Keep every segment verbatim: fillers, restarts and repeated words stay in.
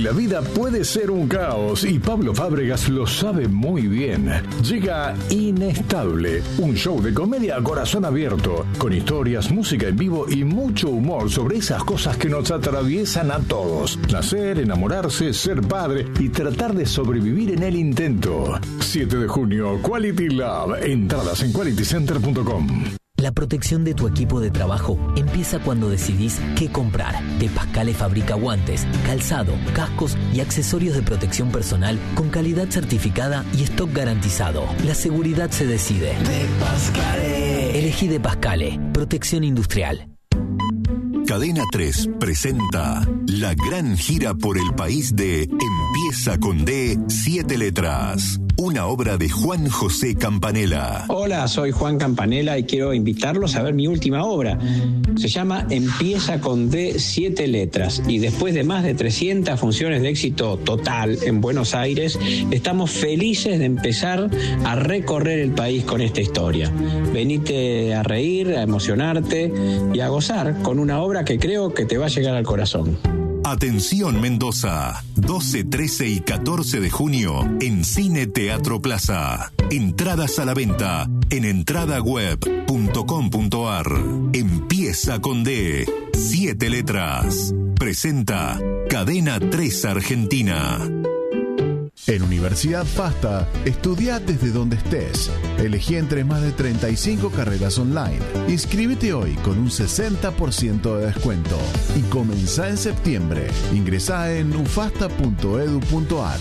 la vida puede ser un caos y Pablo Fábregas lo sabe muy bien. Llega Inestable, un show de comedia a corazón abierto, con historias, música en vivo y mucho humor sobre esas cosas que nos atraviesan a todos. Nacer, enamorarse, ser padre y tratar de sobrevivir en el intento. siete de junio, Quality Love. Entradas en quality center punto com. La protección de tu equipo de trabajo empieza cuando decidís qué comprar. De Pascale fabrica guantes, calzado, cascos y accesorios de protección personal con calidad certificada y stock garantizado. La seguridad se decide. De Pascale. Elegí De Pascale. Protección industrial. Cadena tres presenta la gran gira por el país de Empieza con D, siete letras. Una obra de Juan José Campanella. Hola, soy Juan Campanella y quiero invitarlos a ver mi última obra. Se llama Empieza con D, siete letras. Y después de más de trescientas funciones de éxito total en Buenos Aires, estamos felices de empezar a recorrer el país con esta historia. Venite a reír, a emocionarte y a gozar con una obra que creo que te va a llegar al corazón. Atención Mendoza, doce, trece y catorce de junio en Cine Teatro Plaza. Entradas a la venta en entrada web punto com punto ar. Empieza con D, siete letras. Presenta Cadena tres Argentina. En Universidad FASTA, estudia desde donde estés. Elegí entre más de treinta y cinco carreras online. Inscríbete hoy con un sesenta por ciento de descuento. Y comenzá en septiembre. Ingresá en ufasta punto edu punto ar.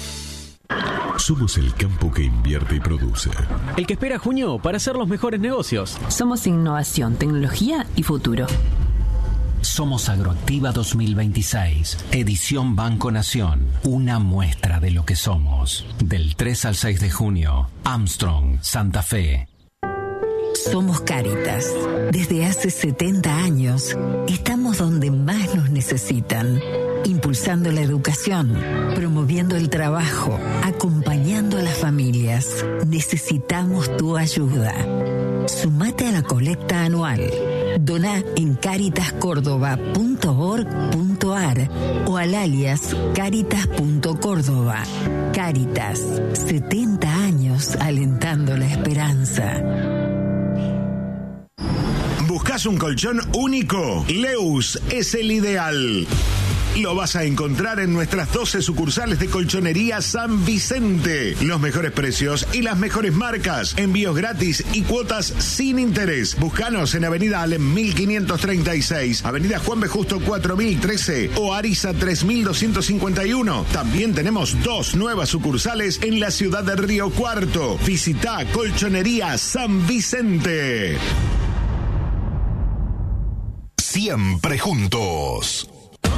Somos el campo que invierte y produce. El que espera junio para hacer los mejores negocios. Somos innovación, tecnología y futuro. Somos Agroactiva dos mil veintiséis, edición Banco Nación, una muestra de lo que somos. Del tres al seis de junio, Armstrong, Santa Fe. Somos Cáritas. Desde hace setenta años, estamos donde más nos necesitan, impulsando la educación, promoviendo el trabajo, acompañando a las familias. Necesitamos tu ayuda. Sumate a la colecta anual. Doná en caritas córdoba punto org punto ar o al alias caritas punto córdoba. Cáritas, setenta años alentando la esperanza. ¿Buscas un colchón único? Leus es el ideal. Lo vas a encontrar en nuestras doce sucursales de Colchonería San Vicente. Los mejores precios y las mejores marcas. Envíos gratis y cuotas sin interés. Búscanos en Avenida Alem mil quinientos treinta y seis, Avenida Juan B. Justo cuatro mil trece o Ariza tres mil doscientos cincuenta y uno. También tenemos dos nuevas sucursales en la ciudad de Río Cuarto. Visita Colchonería San Vicente. Siempre juntos.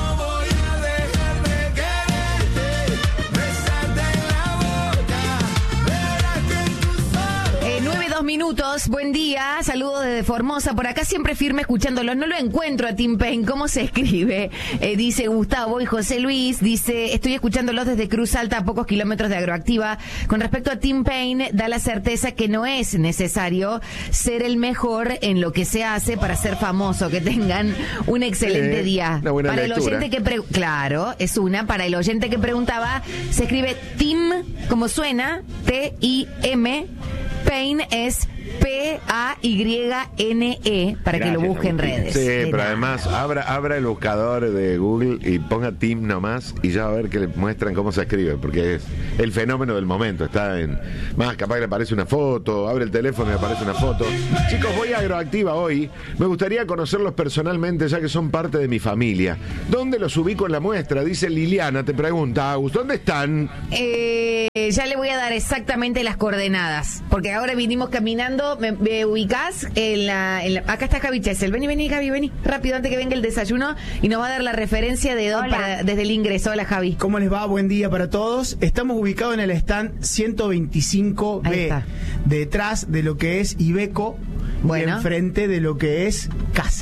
Minutos, buen día, saludos desde Formosa, por acá siempre firme escuchándolo, no lo encuentro a Tim Payne, ¿cómo se escribe? Eh, dice Gustavo y José Luis, dice, estoy escuchándolos desde Cruz Alta a pocos kilómetros de Agroactiva. Con respecto a Tim Payne, da la certeza que no es necesario ser el mejor en lo que se hace para ser famoso, que tengan un excelente eh, día. Una buena para lectura. el oyente que pre- claro, es una, para el oyente que preguntaba, se escribe Tim, como suena, T I M, Payne es P A Y N E, para Gracias, que lo busque en redes. Sí, de pero nada. además abra, abra el buscador de Google y ponga Tim nomás y ya va a ver que le muestran cómo se escribe, porque es el fenómeno del momento. Está en más, capaz que le aparece una foto, abre el teléfono y le aparece una foto. Chicos, voy a Agroactiva hoy. Me gustaría conocerlos personalmente, ya que son parte de mi familia. ¿Dónde los ubico en la muestra? Dice Liliana, te pregunta, Agus, ¿dónde están? Eh, ya le voy a dar exactamente las coordenadas, porque ahora vinimos caminando. ¿Me, me ubicás? En la, en la, acá está Javi Chesel. Vení, vení, Javi, vení. Rápido, antes que venga el desayuno. Y nos va a dar la referencia de dónde para, desde el ingreso. Hola, Javi. ¿Cómo les va? Buen día para todos. Estamos ubicados en el stand ciento veinticinco B, detrás de lo que es Ibeco, bueno, y enfrente de lo que es Case.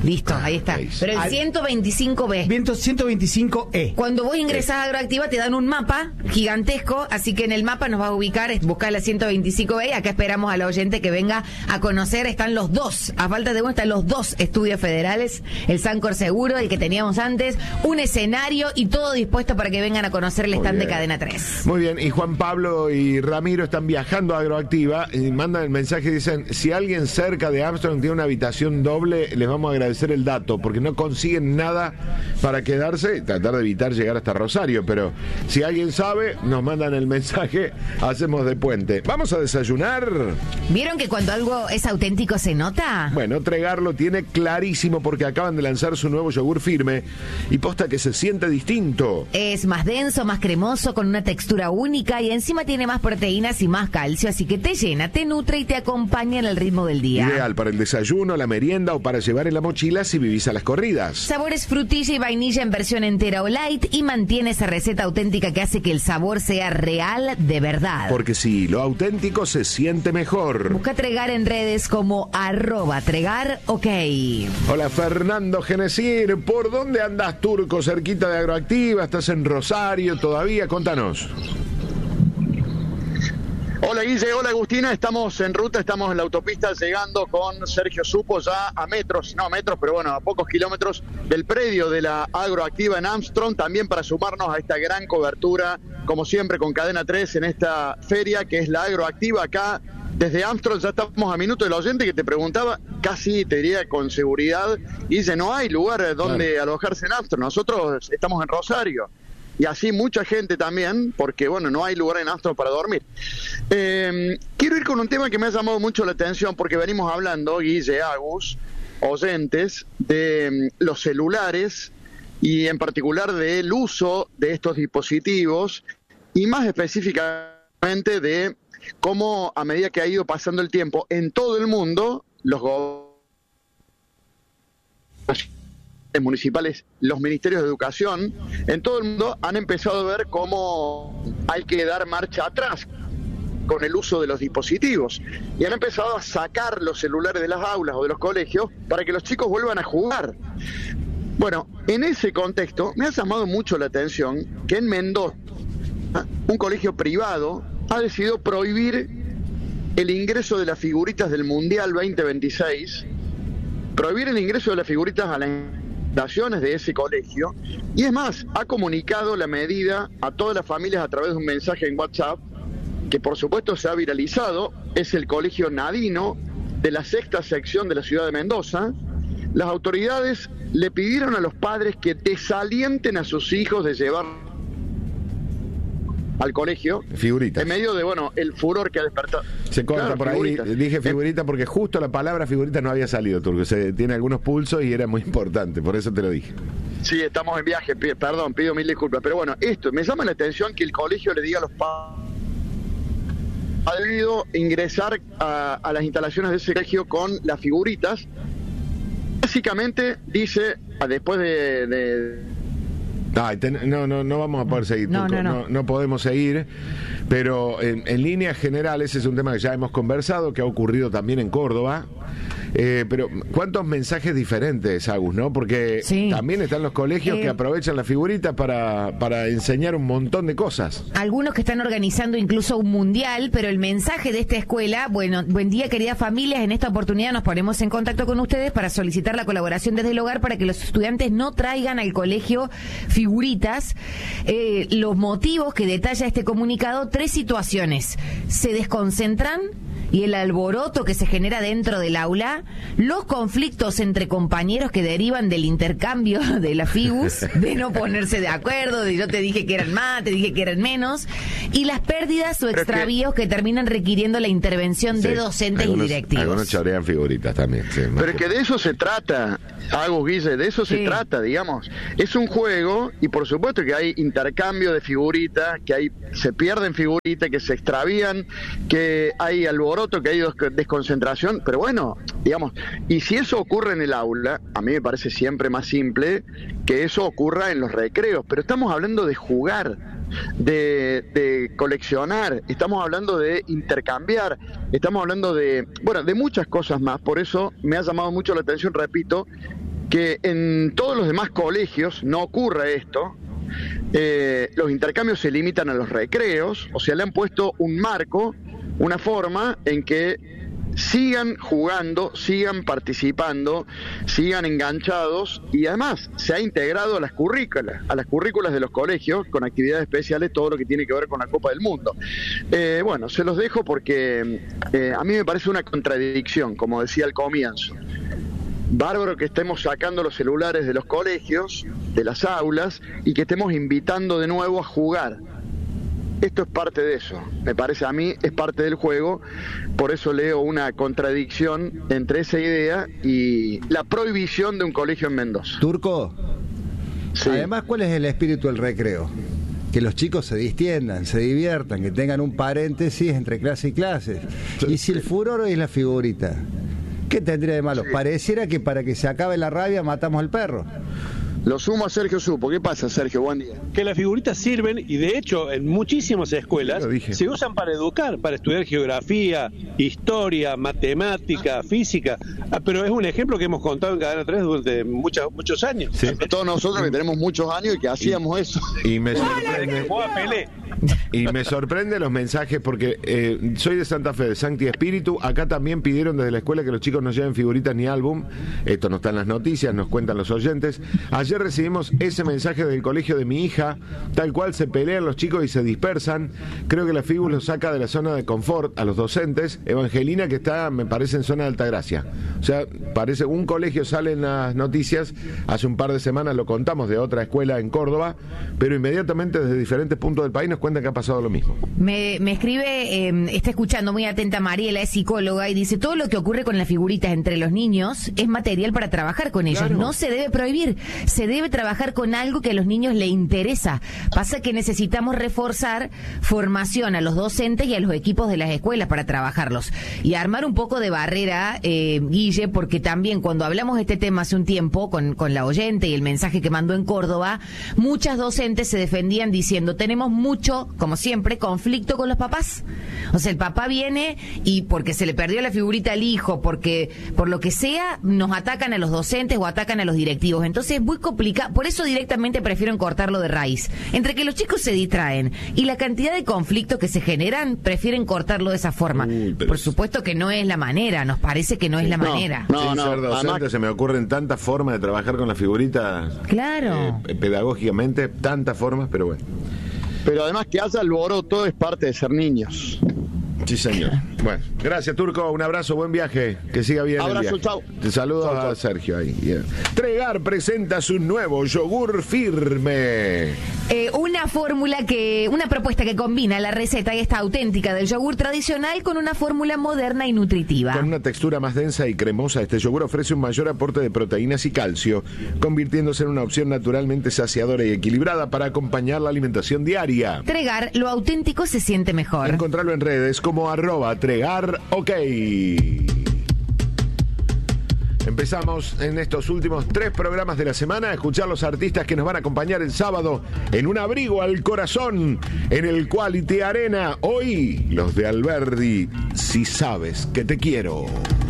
Listo, ahí está. Pero el Al- ciento veinticinco B. ciento veinticinco E. Cuando vos ingresás a Agroactiva te dan un mapa gigantesco, así que en el mapa nos vas a ubicar, es buscar la ciento veinticinco B. Acá esperamos a la oyente que venga a conocer. Están los dos, a falta de uno, están los dos estudios federales, el Sancor Seguro, el que teníamos antes, un escenario y todo dispuesto para que vengan a conocer el Muy stand de bien. Cadena tres. Muy bien, y Juan Pablo y Ramiro están viajando a Agroactiva y mandan el mensaje y dicen, si alguien cerca de Armstrong tiene una habitación doble, les vamos a agradecer el dato, porque no consiguen nada para quedarse, tratar de evitar llegar hasta Rosario, pero si alguien sabe, nos mandan el mensaje, hacemos de puente. ¿Vamos a desayunar? ¿Vieron que cuando algo es auténtico se nota? Bueno, Tregar lo tiene clarísimo porque acaban de lanzar su nuevo yogur firme y posta que se siente distinto. Es más denso, más cremoso, con una textura única y encima tiene más proteínas y más calcio, así que te llena, te nutre y te acompaña en el ritmo del día. Ideal para el desayuno, la merienda o para llevar en la mochila si vivís a las corridas. Sabores frutilla y vainilla en versión entera o light y mantiene esa receta auténtica que hace que el sabor sea real de verdad. Porque si lo auténtico se siente mejor. Busca Tregar en redes como arroba Tregar, ok. Hola Fernando Genesir, ¿por dónde andas, Turco? ¿Cerquita de Agroactiva? ¿Estás en Rosario todavía? Contanos. Hola Guille, hola Agustina, estamos en ruta, estamos en la autopista llegando con Sergio Supo ya a metros, no a metros, pero bueno, a pocos kilómetros del predio de la Agroactiva en Armstrong, también para sumarnos a esta gran cobertura, como siempre con Cadena tres en esta feria que es la Agroactiva acá. Desde Armstrong ya estamos a minuto del oyente que te preguntaba, casi te diría con seguridad, y dice, no hay lugar donde claro. alojarse en Armstrong, nosotros estamos en Rosario. Y así mucha gente también, porque bueno, no hay lugar en Armstrong para dormir. Eh, quiero ir con un tema que me ha llamado mucho la atención, porque venimos hablando, Guille, Agus, oyentes, de los celulares y en particular del uso de estos dispositivos y más específicamente de cómo a medida que ha ido pasando el tiempo en todo el mundo, los gobiernos municipales, los ministerios de educación, en todo el mundo han empezado a ver cómo hay que dar marcha atrás con el uso de los dispositivos y han empezado a sacar los celulares de las aulas o de los colegios para que los chicos vuelvan a jugar. Bueno, en ese contexto me ha llamado mucho la atención que en Mendoza un colegio privado ha decidido prohibir el ingreso de las figuritas del Mundial veinte veintiséis, prohibir el ingreso de las figuritas a las instalaciones de ese colegio, y es más, ha comunicado la medida a todas las familias a través de un mensaje en WhatsApp, que por supuesto se ha viralizado. Es el Colegio Nadino de la sexta sección de la ciudad de Mendoza. Las autoridades le pidieron a los padres que desalienten a sus hijos de llevar al colegio figuritas en medio de, bueno, el furor que ha despertado. Se corta claro, por figuritas. Ahí, dije figurita porque justo la palabra figurita no había salido, Turco. Se tiene algunos pulsos y era muy importante, por eso te lo dije. Sí, estamos en viaje, perdón, pido mil disculpas, pero bueno, esto, me llama la atención que el colegio le diga a los padres ha debido ingresar a, a las instalaciones de ese colegio con las figuritas. Básicamente dice, después de... de Ay, ten, no, no, no vamos a poder seguir, no, Turco. No, no. No, no podemos seguir, pero en, en líneas generales es un tema que ya hemos conversado, que ha ocurrido también en Córdoba. Eh, pero ¿cuántos mensajes diferentes, Agus, no? Porque sí. también están los colegios eh, que aprovechan las figuritas para, para enseñar un montón de cosas. Algunos que están organizando incluso un mundial, pero el mensaje de esta escuela, bueno, buen día queridas familias, en esta oportunidad nos ponemos en contacto con ustedes para solicitar la colaboración desde el hogar para que los estudiantes no traigan al colegio figuritas. Eh, los motivos que detalla este comunicado, tres situaciones. Se desconcentran y el alboroto que se genera dentro del aula, los conflictos entre compañeros que derivan del intercambio de las figus, de no ponerse de acuerdo, de yo te dije que eran más, te dije que eran menos, y las pérdidas o extravíos que... que terminan requiriendo la intervención sí, de docentes algunos, y directivos. Algunos chorean figuritas también. Sí, pero es que de eso se trata, Agus, Guille, de eso sí. se trata, digamos. Es un juego y por supuesto que hay intercambio de figuritas, que hay se pierden figuritas, que se extravían, que hay alboroto, que hay desconcentración, pero bueno, digamos, y si eso ocurre en el aula, a mí me parece siempre más simple que eso ocurra en los recreos, pero estamos hablando de jugar, de, de coleccionar, estamos hablando de intercambiar, estamos hablando de, bueno, de muchas cosas más. Por eso me ha llamado mucho la atención, repito, que en todos los demás colegios no ocurre esto. Eh, los intercambios se limitan a los recreos, o sea, le han puesto un marco, una forma en que sigan jugando, sigan participando, sigan enganchados, y además se ha integrado a las currículas, a las currículas de los colegios con actividades especiales, todo lo que tiene que ver con la Copa del Mundo. Eh, bueno, se los dejo porque eh, a mí me parece una contradicción, como decía al comienzo. Bárbaro que estemos sacando los celulares de los colegios, de las aulas, y que estemos invitando de nuevo a jugar. Esto es parte de eso, me parece a mí, es parte del juego, por eso leo una contradicción entre esa idea y la prohibición de un colegio en Mendoza. Turco, sí. Además, ¿cuál es el espíritu del recreo? Que los chicos se distiendan, se diviertan, que tengan un paréntesis entre clase y clase. Y si el furor es la figurita, ¿qué tendría de malo? Sí. Pareciera que para que se acabe la rabia matamos al perro. Lo sumo a Sergio Supo. ¿Qué pasa, Sergio? Buen día. Que las figuritas sirven, y de hecho en muchísimas escuelas se usan para educar, para estudiar geografía, historia, matemática, física, pero es un ejemplo que hemos contado en Cadena tres durante muchos muchos años. Sí. Todos nosotros que tenemos muchos años y que hacíamos y, eso. Y me sorprende, y me sorprende los mensajes porque eh, soy de Santa Fe, de Sancti Espíritu. Acá también pidieron desde la escuela que los chicos no lleven figuritas ni álbum. Esto no está en las noticias, nos cuentan los oyentes. Ayer Ayer recibimos ese mensaje del colegio de mi hija, tal cual se pelean los chicos y se dispersan. Creo que la Figu los saca de la zona de confort a los docentes. Evangelina, que está, me parece, en zona de Altagracia. O sea, parece un colegio, sale en las noticias, hace un par de semanas lo contamos de otra escuela en Córdoba, pero inmediatamente desde diferentes puntos del país nos cuentan que ha pasado lo mismo. Me, me escribe, eh, está escuchando muy atenta Mariela, es psicóloga, y dice, todo lo que ocurre con las figuritas entre los niños es material para trabajar con ellos. Claro. No se debe prohibir, se debe trabajar con algo que a los niños les interesa. Pasa que necesitamos reforzar formación a los docentes y a los equipos de las escuelas para trabajarlos. Y armar un poco de barrera, eh, Guille, porque también cuando hablamos de este tema hace un tiempo con, con la oyente y el mensaje que mandó en Córdoba, muchas docentes se defendían diciendo, tenemos mucho, como siempre, conflicto con los papás. O sea, el papá viene y porque se le perdió la figurita al hijo, porque por lo que sea, nos atacan a los docentes o atacan a los directivos. Entonces es muy complicado. Por eso directamente prefieren cortarlo de raíz. Entre que los chicos se distraen y la cantidad de conflictos que se generan, prefieren cortarlo de esa forma. Uy, por supuesto que no es la manera, nos parece que no es la no, manera. No, Sin no, ser docente, además, se me ocurren tantas formas de trabajar con la figurita. Claro. Eh, pedagógicamente, tantas formas, pero bueno. Pero además que haya alboroto es parte de ser niños. Sí, señor. Bueno, gracias, Turco. Un abrazo, buen viaje. Que siga bien. Abrazo, chao. Te saludo chau, a chau. Sergio ahí. Yeah. Tregar presenta su nuevo yogur firme. Eh, una fórmula que, una propuesta que combina la receta esta auténtica del yogur tradicional con una fórmula moderna y nutritiva. Con una textura más densa y cremosa, este yogur ofrece un mayor aporte de proteínas y calcio, convirtiéndose en una opción naturalmente saciadora y equilibrada para acompañar la alimentación diaria. Tregar, lo auténtico se siente mejor. Encontrarlo en redes como arroba tregar ok. Empezamos en estos últimos tres programas de la semana a escuchar los artistas que nos van a acompañar el sábado en un abrigo al corazón en el Quality Arena. Hoy los de Alberdi, Si Sabes Que Te Quiero.